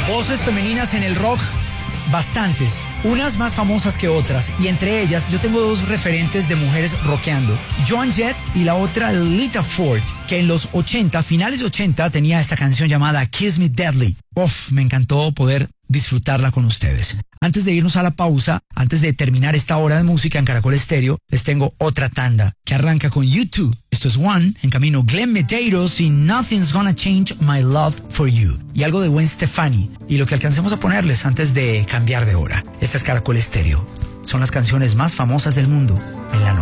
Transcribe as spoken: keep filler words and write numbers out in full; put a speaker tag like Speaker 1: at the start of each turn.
Speaker 1: Voces femeninas en el rock, bastantes, unas más famosas que otras, y entre ellas yo tengo dos referentes de mujeres rockeando, Joan Jett y la otra Lita Ford, que en los ochenta, finales de ochenta, tenía esta canción llamada Kiss Me Deadly. Uf, me encantó poder disfrutarla con ustedes. Antes de irnos a la pausa, antes de terminar esta hora de música en Caracol Estéreo, les tengo otra tanda que arranca con U dos. Esto es One, en camino Glenn Medeiros y Nothing's Gonna Change My Love For You. Y algo de Gwen Stefani y lo que alcancemos a ponerles antes de cambiar de hora. Esta es Caracol Estéreo. Son las canciones más famosas del mundo en la noche.